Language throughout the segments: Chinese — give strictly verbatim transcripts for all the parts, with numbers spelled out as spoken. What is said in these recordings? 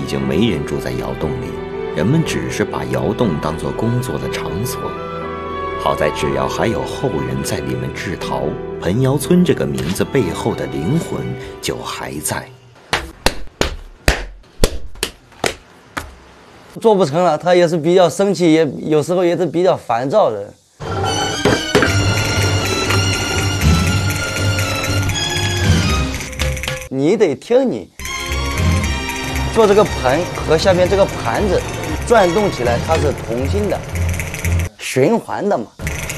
经没人住在窑洞里，人们只是把窑洞当作工作的场所。好在只要还有后人在里面制陶，盆窑村这个名字背后的灵魂就还在。 做不成了，他也是比较生气，也有时候也是比较烦躁的。你得听你做这个盆和下面这个盘子转动起来，它是同心的、循环的嘛。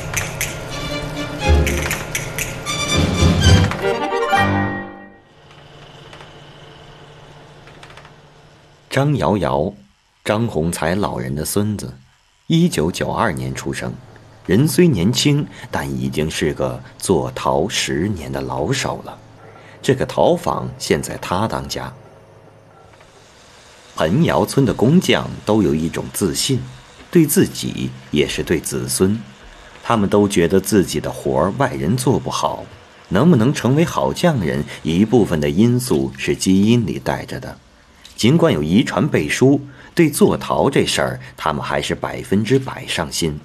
张瑶瑶，张宏才老人的孙子，一九九二年出生，人虽年轻，但已经是个做陶十年的老手了。这个陶坊现在他当家。盆窑村的工匠都有一种自信，对自己也是对子孙，他们都觉得自己的活儿外人做不好，能不能成为好匠人，一部分的因素是基因里带着的。尽管有遗传背书，对做陶这事儿，他们还是百分之百上心。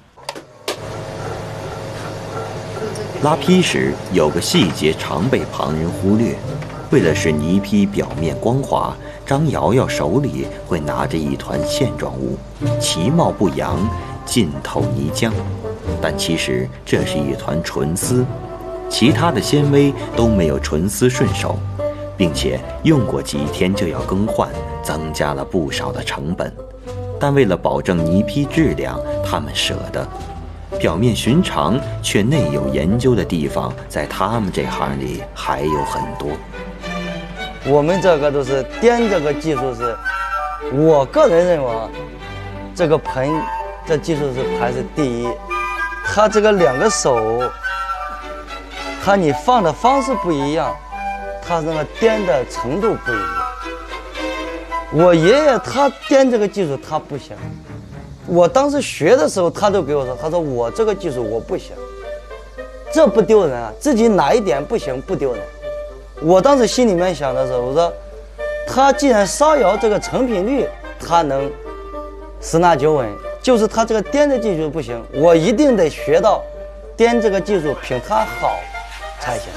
拉坯时有个细节常被旁人忽略，为了使泥坯表面光滑，张瑶瑶手里会拿着一团线状物，其貌不扬，浸透泥浆，但其实这是一团纯丝，其他的纤维都没有纯丝顺手，并且用过几天就要更换，增加了不少的成本。但为了保证泥坯质量，他们舍得。表面寻常却内有研究的地方，在他们这行里还有很多。 我们这个都是颠这个技术是，我个人认为啊，这个盆这技术是排是第一。它这个两个手，它你放的方式不一样，它那个颠的程度不一样。我爷爷他颠这个技术他不行，我当时学的时候他都给我说，他说我这个技术我不行，这不丢人啊，自己哪一点不行不丢人。我当时心里面想的时候，我说他既然烧窑这个成品率他能十拿九稳，就是他这个颠的技术不行，我一定得学到颠这个技术比他好才行。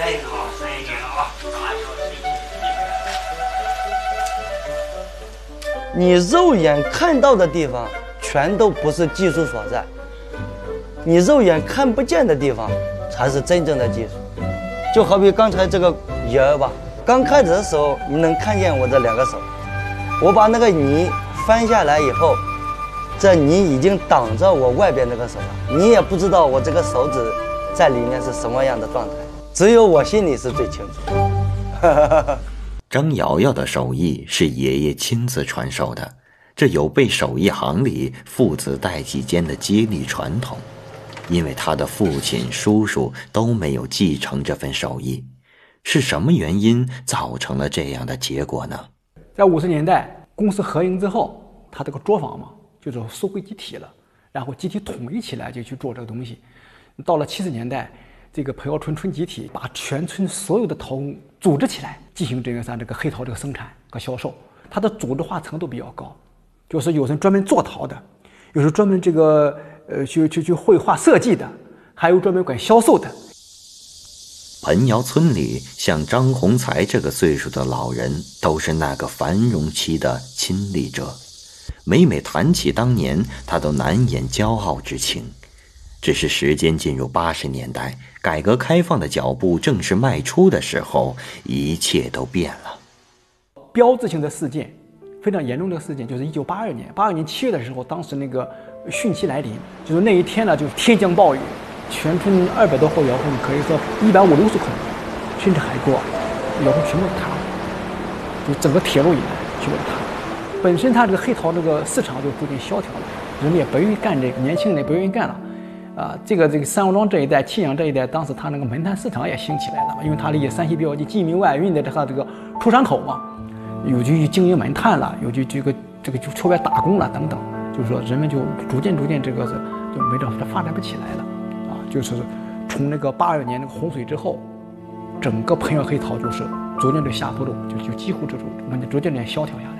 你肉眼看到的地方全都不是技术所在，你肉眼看不见的地方才是真正的技术。就好比刚才这个泥儿吧，刚开始的时候你能看见我这两个手，我把那个泥翻下来以后，这泥已经挡着我外边那个手了，你也不知道我这个手指在里面是什么样的状态，只有我心里是最清楚。 张瑶瑶的手艺是爷爷亲自传授的，这有被手艺行里父子代际间的接力传统。因为他的父亲、叔叔都没有继承这份手艺，是什么原因造成了这样的结果呢？ 在五十年代公司合营之后，他这个作坊嘛，就是收归集体了，然后集体统一起来就去做这个东西。到了七十年代，这个盆窑村村集体把全村所有的陶工组织起来，进行这个像这个黑陶这个生产和销售，它的组织化程度比较高，就是有人专门做陶的，有人专门这个呃去去去绘画设计的，还有专门管销售的。 盆窑村里像张宏才这个岁数的老人，都是那个繁荣期的亲历者，每每谈起当年，他都难掩骄傲之情。只是时间进入八十年代，改革开放的脚步正式迈出的时候，一切都变了。 标志性的事件，非常严重的事件，就是一九八二年，八二年七月的时候，当时那个汛期来临，就是那一天呢，就是天降暴雨，全村二百多户窑洞，可以说一百五六十口，甚至还过，窑洞全部塌了，就整个铁路以来全部塌了。本身它这个黑陶这个市场就逐渐萧条了，人们也不愿意干这个，年轻人也不愿意干了。啊，这个这个三王庄这一带、沁阳这一带，当时它那个门摊市场也兴起来了嘛，因为它离山西比较近，晋民外运的这个这个出山口嘛，有去经营门摊了，有去这个这个就出外打工了等等，就是说人们就逐渐逐渐这个是就没这发展不起来了，啊，就是从那个八二年那个洪水之后，整个盆窑黑陶就是逐渐的下坡路，就就几乎这种逐渐逐渐萧条下来。